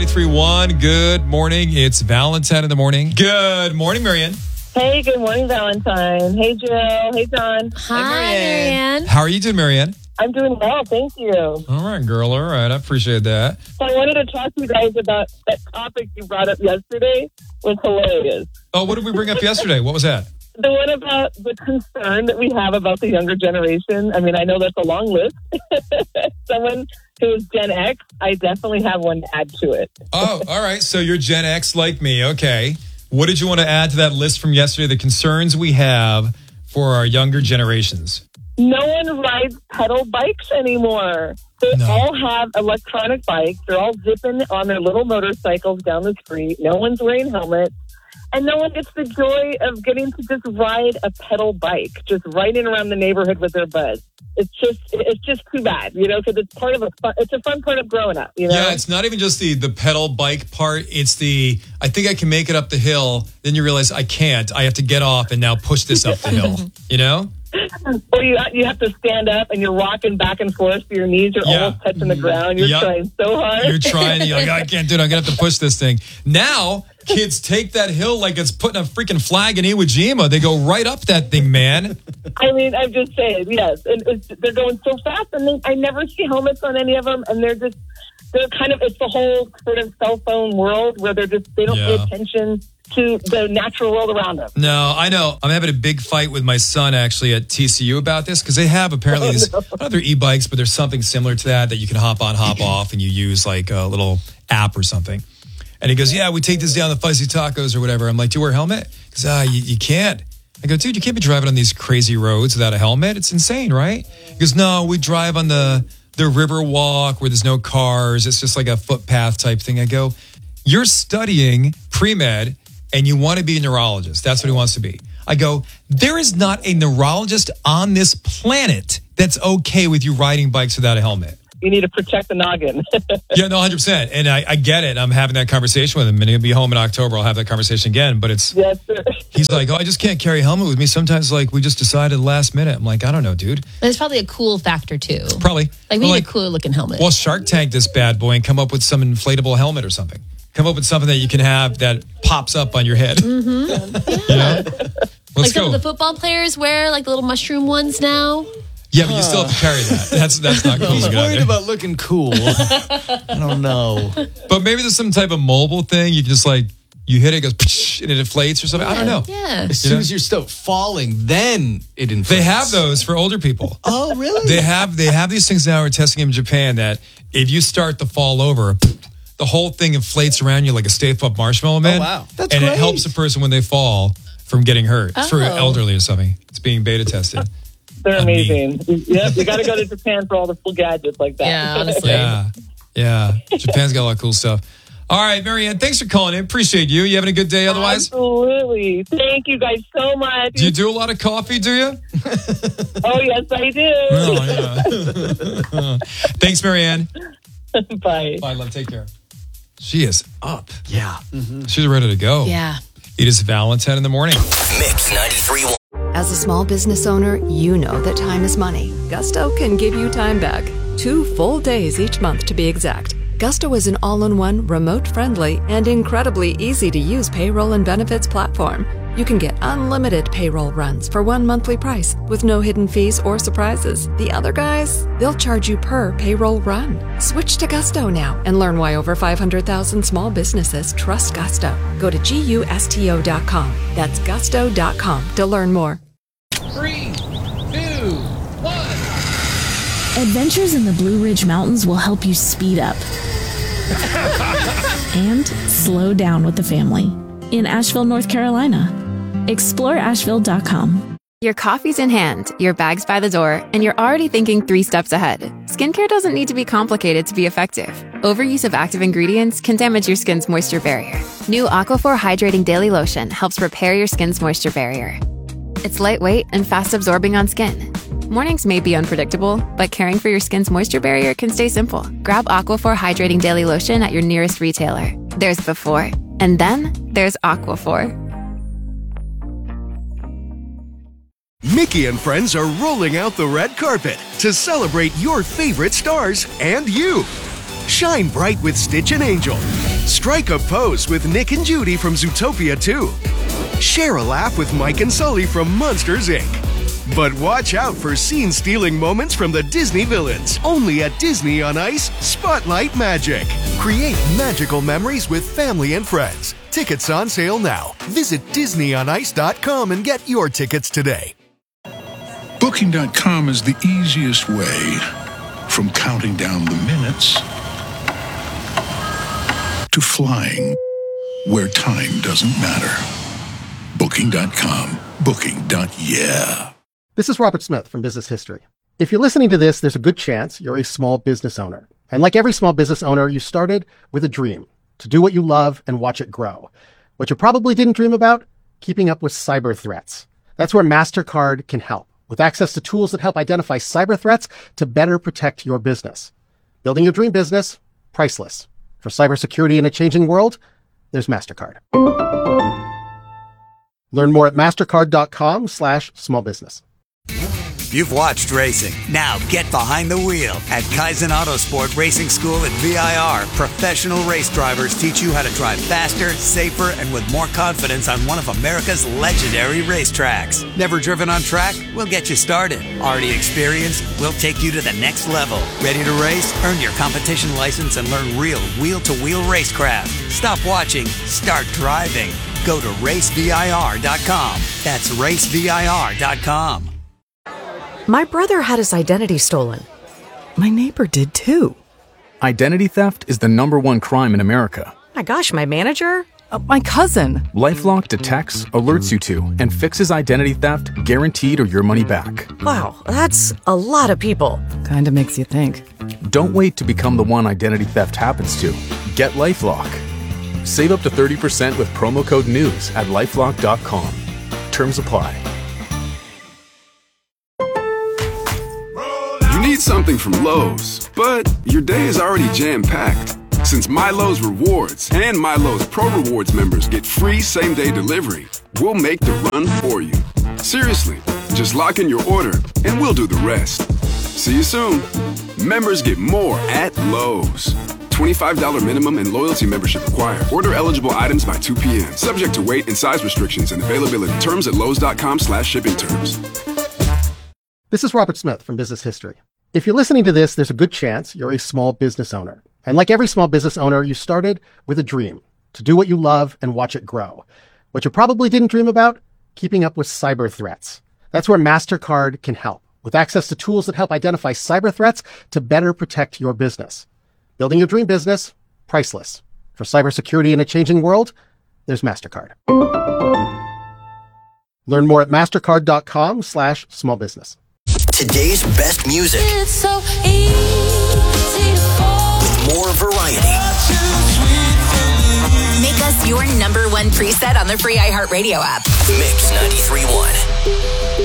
3-1, good morning. It's Valentine in the morning. Good morning, Marianne. Hey, good morning, Valentine. Hey, Jill. Hey, John. Hi, Marianne. How are you doing, Marianne? I'm doing well, thank you. All right, girl. All right. I appreciate that. So I wanted to talk to you guys about that topic you brought up yesterday. Was hilarious. Oh, what did we bring up yesterday? What was that? The one about the concern that we have about the younger generation. I mean, I know that's a long list. Someone who is Gen X, I definitely have one to add to it. Oh, all right. So you're Gen X like me. Okay. What did you want to add to that list from yesterday? The concerns we have for our younger generations. No one rides pedal bikes anymore. They all have electronic bikes. They're all zipping on their little motorcycles down the street. No one's wearing helmets. And no one gets the joy of getting to just ride a pedal bike, just riding around the neighborhood with their buds. It's just too bad, because it's part of it's a fun part of growing up, Yeah, it's not even just the pedal bike part. It's I think I can make it up the hill. Then you realize I can't. I have to get off and now push this up the hill, Or you have to stand up and you're rocking back and forth. Your knees are almost touching the ground. You're trying so hard. You're trying. You're like, I can't do it. I'm going to have to push this thing. Now, kids take that hill like it's putting a freaking flag in Iwo Jima. They go right up that thing, man. I mean, I'm just saying, yes. And they're going so fast. And I never see helmets on any of them. And they're kind of, it's the whole sort of cell phone world where they don't pay attention to the natural world around them. No, I know. I'm having a big fight with my son actually at TCU about this because they have apparently these other e-bikes, but there's something similar to that you can hop on, hop off, and you use like a little app or something. And he goes, yeah, we take this down the Fuzzy Tacos or whatever. I'm like, do you wear a helmet? He goes, you can't. I go, dude, you can't be driving on these crazy roads without a helmet. It's insane, right? He goes, no, we drive on the river walk where there's no cars. It's just like a footpath type thing. I go, you're studying pre-med and you want to be a neurologist. That's what he wants to be. I go, there is not a neurologist on this planet that's okay with you riding bikes without a helmet. You need to protect the noggin. Yeah, no, 100%. And I get it. I'm having that conversation with him. And he'll be home in October. I'll have that conversation again. But yes, sir. He's like, I just can't carry a helmet with me. Sometimes, we just decided last minute. I'm like, I don't know, dude. There's probably a cool factor, too. Probably. We need a cooler looking helmet. Well, Shark Tank this bad boy and come up with some inflatable helmet or something. Come up with something that you can have that pops up on your head. Mm-hmm. Let's some go. of the football players wear the little mushroom ones now. Yeah, but you still have to carry that. That's not cool. He's worried about looking cool. I don't know. But maybe there's some type of mobile thing. You can just you hit it, it goes and it inflates or something. I don't know. Yeah. As soon as you're still falling, then it inflates. They have those for older people. Oh, really? They have these things now. We're testing them in Japan that if you start to fall over, the whole thing inflates around you like a Stay Puft Marshmallow Man. Oh, wow. That's and great. It helps a person when they fall from getting hurt. It's for elderly or something. It's being beta tested. They're amazing. Yep, you got to go to Japan for all the cool gadgets like that. Yeah, honestly. Yeah. Japan's got a lot of cool stuff. All right, Marianne, thanks for calling in. Appreciate you. You having a good day otherwise? Absolutely. Thank you guys so much. Do you do a lot of coffee, do you? Oh, yes, I do. Oh, yeah. Thanks, Marianne. Bye. Bye, love. Take care. She is up. Yeah. Mm-hmm. She's ready to go. Yeah. It is Valentine in the morning. Mix 93.1. As a small business owner, you know that time is money. Gusto can give you time back. 2 full days each month to be exact. Gusto is an all-in-one, remote-friendly, and incredibly easy-to-use payroll and benefits platform. You can get unlimited payroll runs for one monthly price with no hidden fees or surprises. The other guys, they'll charge you per payroll run. Switch to Gusto now and learn why over 500,000 small businesses trust Gusto. Go to GUSTO.com. That's gusto.com to learn more. 3, 2, 1. Adventures in the Blue Ridge Mountains will help you speed up and slow down with the family in Asheville, North Carolina. Explore Asheville.com. Your coffee's in hand, your bag's by the door, and you're already thinking 3 steps ahead. Skincare doesn't need to be complicated to be effective. Overuse of active ingredients can damage your skin's moisture barrier. New Aquaphor Hydrating Daily Lotion helps repair your skin's moisture barrier. It's lightweight and fast absorbing on skin. Mornings may be unpredictable, but caring for your skin's moisture barrier can stay simple. Grab Aquaphor Hydrating Daily Lotion at your nearest retailer. There's before, and then there's Aquaphor. Mickey and friends are rolling out the red carpet to celebrate your favorite stars and you. Shine bright with Stitch and Angel. Strike a pose with Nick and Judy from Zootopia 2. Share a laugh with Mike and Sully from Monsters, Inc. But watch out for scene-stealing moments from the Disney villains. Only at Disney on Ice, Spotlight Magic. Create magical memories with family and friends. Tickets on sale now. Visit DisneyOnIce.com and get your tickets today. Booking.com is the easiest way from counting down the minutes to flying where time doesn't matter. Booking.com. Booking.yeah. This is Robert Smith from Business History. If you're listening to this, there's a good chance you're a small business owner. And like every small business owner, you started with a dream to do what you love and watch it grow. What you probably didn't dream about, keeping up with cyber threats. That's where MasterCard can help, with access to tools that help identify cyber threats to better protect your business. Building your dream business, priceless. For cybersecurity in a changing world, there's MasterCard. Learn more at mastercard.com/smallbusiness. You've watched racing. Now get behind the wheel. At Kaizen Autosport Racing School at VIR, professional race drivers teach you how to drive faster, safer, and with more confidence on one of America's legendary racetracks. Never driven on track? We'll get you started. Already experienced? We'll take you to the next level. Ready to race? Earn your competition license and learn real wheel-to-wheel racecraft. Stop watching. Start driving. Go to racevir.com. That's racevir.com. My brother had his identity stolen. My neighbor did too. Identity theft is the #1 crime in America. My gosh, my manager? My cousin. LifeLock detects, alerts you to, and fixes identity theft guaranteed or your money back. Wow, that's a lot of people. Kinda makes you think. Don't wait to become the one identity theft happens to. Get LifeLock. Save up to 30% with promo code NEWS at LifeLock.com. Terms apply. You need something from Lowe's, but your day is already jam-packed. Since MyLowe's Rewards and MyLowe's Pro Rewards members get free same-day delivery, we'll make the run for you. Seriously, just lock in your order and we'll do the rest. See you soon. Members get more at Lowe's. $25 minimum and loyalty membership required. Order eligible items by 2 p.m. Subject to weight and size restrictions and availability. Terms at lowes.com/shipping terms. This is Robert Smith from Business History. If you're listening to this, there's a good chance you're a small business owner. And like every small business owner, you started with a dream to do what you love and watch it grow. What you probably didn't dream about, keeping up with cyber threats. That's where MasterCard can help, with access to tools that help identify cyber threats to better protect your business. Building your dream business, priceless. For cybersecurity in a changing world, there's MasterCard. Learn more at mastercard.com/smallbusiness. Today's best music. It's so easy to fall. With more variety. Make us your #1 preset on the free iHeartRadio app. Mix 93.1.